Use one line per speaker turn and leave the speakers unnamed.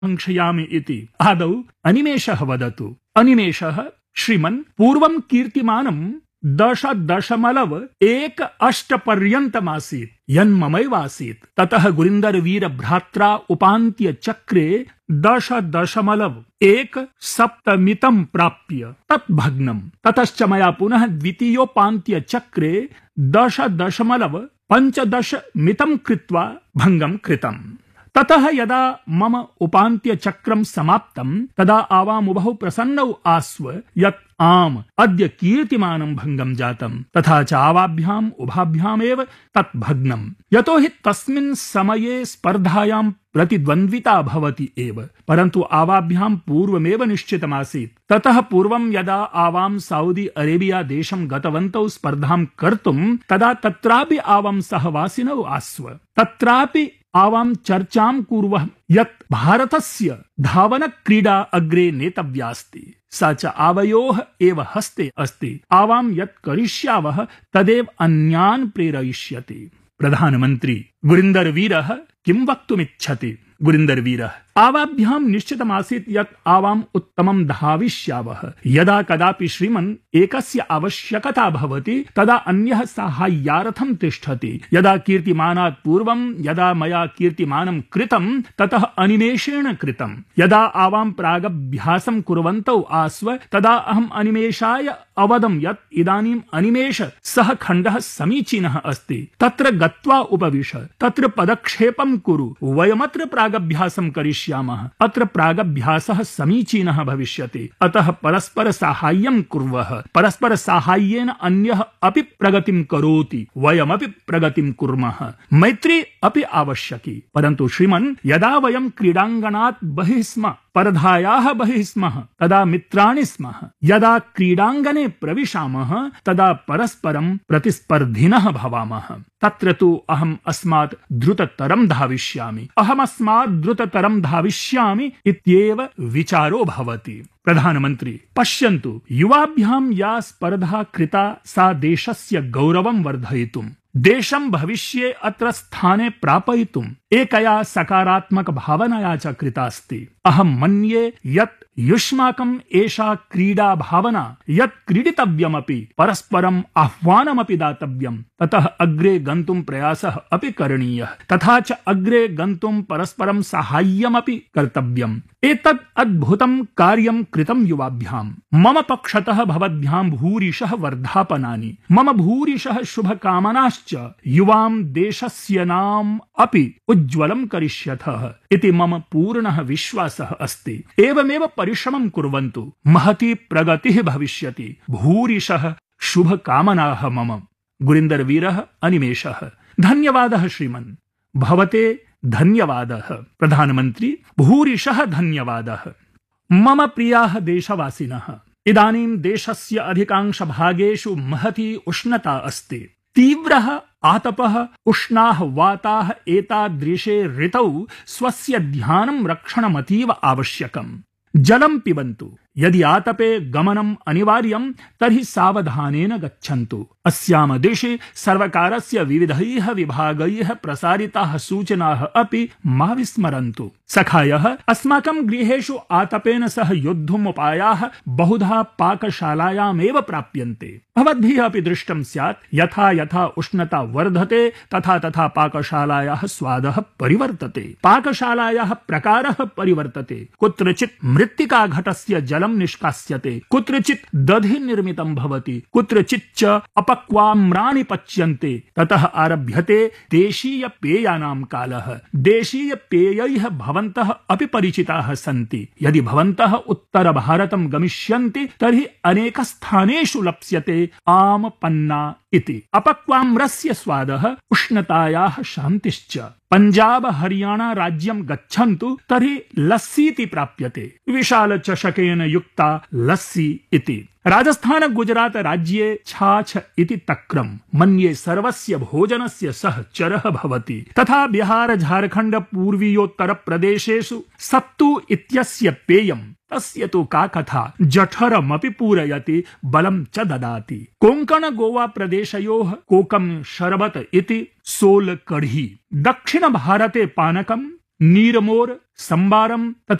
अंक्षयामि इति आदौ अनिमेषः वदतु। अनिमेषः श्रीमन् पूर्वं कीर्तिमानं 10.18 पर्यन्तमासीत् यन्ममैवासीत्। ततः गुरिन्दरवीर भ्रात्रा उपान्त्य चक्रे 10.17 प्राप्य तत् भग्नम्। ततश्च मया पुनः द्वितीयोपान्त्य चक्रे 10.15 कृत्वा भङ्गं कृतम्। ततः यदा मम उपान्त्य चक्रं समाप्तं तदा आवामुभौ प्रसन्नौ आस्व यत् आम् अद्य कीर्तिमानं भङ्गं जातं। तथा च आवाभ्याम् उभाभ्यामेव तत् भग्नम्। यतो हि तस्मिन् समये स्पर्धायां प्रतिद्वन्द्विता भवति एव, परन्तु आवाभ्यां पूर्वमेव निश्चितमासीत्। ततः पूर्वं यदा आवां सऊदी अरेबिया देशं गतवन्तौ स्पर्धां कर्तुं तदा तत्रापि आवां सहवासिनौ आस्व। तत्रापि आवां चर्चां कुर्वः यत् भारतस्य धावनक्रीडा अग्रे नेतव्यास्ति। सा च आवयोः एव हस्ते अस्ति। आवां यत् करिष्यावः तदेव अन्यान् प्रेरयिष्यति। प्रधानमन्त्री गुरिन्दरवीरः किं वक्तुमिच्छति? गुरिन्दरवीरः आवाभ्यां निश्चितमासीत् यत् आवाम् उत्तमं धाविष्यावः। यदा कदापि श्रीमन् एकस्य आवश्यकता भवति तदा अन्यः साहाय्यार्थं तिष्ठति। यदा कीर्तिमानात् पूर्वं यदा मया कीर्तिमानं कृतं ततः अनिमेषेण कृतं। यदा आवां प्रागभ्यासं कुर्वन्तौ आस्व तदा अहम् अनिमेषाय अवदं यत् इदानीम् अनिमेष सः खण्डः समीचीनः अस्ति। तत्र गत्वा उपविश, तत्र पदक्षेपं कुरु, वयमत्र प्रागभ्यासं करिष्यामः। अत्र प्रागभ्यासः समीचीनः भविष्यति। अतः परस्पर साहाय्यं कुर्वः। परस्पर साहाय्येन अन्यः अपि प्रगतिं करोति, वयमपि प्रगतिं कुर्मः। मैत्री अपि आवश्यकी। परन्तु श्रीमन् यदा वयं क्रीडाङ्गणात् बहिः स्म, स्पर्धायाः बहिः स्मः तदा मित्राणि स्मः। यदा क्रीडाङ्गणे प्रविशामः तदा परस्परं प्रतिस्पर्धिनः भवामः। तत्र तु अहम् अस्मात् द्रुततरं धाविष्यामि, अहमस्मात् द्रुततरं धाविष्यामि इत्येव विचारो भवति। प्रधानमन्त्री पश्यन्तु, युवाभ्यां या स्पर्धा कृता सा देशस्य गौरवं वर्धयितुं, देशं भविष्ये अत्र स्थाने प्रापयितुम् एकया सकारात्मक भावनया च कृतास्ति। अहं मन्ये यत् युष्माकम् एषा क्रीडा भावना यत् क्रीडितव्यमपि परस्परम् आह्वानमपि दातव्यम्। ततः अग्रे गन्तुं प्रयासः अपि करणीयः। तथा च अग्रे गन्तुं परस्परं साहाय्यमपि कर्तव्यम्। एतत् अद्भुतं कार्यं कृतं युवाभ्याम्। मम पक्षतः भवद्भ्यां भूरिशः वर्धापनानि, मम भूरिशः शुभकामनाश्च युवां देशस्य नाम अपि उज्ज्वलं करिष्यतः इति मम पूर्णः विश्वासः अस्ति। एवमेव परिश्रमं कुर्वन्तु, महती प्रगतिः भविष्यति। भूरिशः शुभकामनाः मम। गुरिन्दरवीरः अनिमेषः। धन्यवादः श्रीमन्। भवते धन्यवादः। प्रधानमन्त्री भूरिशः धन्यवादः। मम प्रियाः देशवासिनः, इदानीं देशस्य अधिकांशभागेषु महती उष्णता अस्ति। तीव्रः आतपः, उष्णाः वाताः एतादृशे ऋतौ स्वस्य ध्यानं रक्षणमतीव आवश्यकम्। जलं पिबन्तु। यदि आतपे गमनम् अनिवार्यं तर्हि सावधानेन गच्छन्तु। अस्याम देशे सर्वकारस्य विविधैः विभागैः प्रसारिताः सूचनाः अपि मा विस्मरन्तु। सखायः, अस्माकं गृहेषु आतपेन सह योद्धुम् उपायाः बहुधा पाकशालायामेव प्राप्यन्ते। भवद्भिः अपि दृष्टं स्यात् यथा यथा उष्णता वर्धते तथा तथा पाकशालायाः स्वादः परिवर्तते, पाकशालायाः प्रकारः परिवर्तते। कुत्रचित् मृत्तिकाघटस्य जलं निष्कास्यते, कुत्रचित् दधि निर्मितं भवति, कुत्रचित् च अपक्वाम्राणि पच्यन्ते। ततः आरभ्यते देशीय पेयानां कालः। देशीय पेयैः भवन्तः अपि परिचिताः सन्ति। यदि भवन्तः उत्तर भारतं गमिष्यन्ति तर्हि अनेकस्थानेषु लप्स्यते आमपन्ना इति। अपक्वाम्रस्य स्वादः उष्णतायाः शान्तिश्च। पंजाब हरियाणा राज्यं गच्छन्तु तर्हि लस्सीति प्राप्यते, विशाल चषकेन युक्ता लस्सी इति। राजस्थान गुजरात राज्ये छाछ इति तक्रं मन्ये सर्वस्य भोजनस्य सह चरः भवति। तथा बिहार झारखंड पूर्वीयोत्तर प्रदेशेषु सत्तू इत्यस्य पेयम्, तस्य तु का कथा, जठरमपि पूरयति, बलं च ददाति। कोंकण गोवा प्रदेशयोः कोकम शरबत इति सोल कढ़ी। दक्षिण भारते पानकं, नीरमोर संबारम